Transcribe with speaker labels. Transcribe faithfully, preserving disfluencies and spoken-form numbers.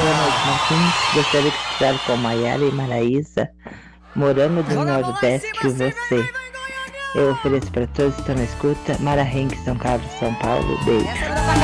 Speaker 1: boa noite, Martins. Gostaria que estivesse com Maiara e Maraísa, morando do Nordeste que você. Eu ofereço para todos que estão na escuta. Mara Henk, São Carlos, São Paulo. Beijo.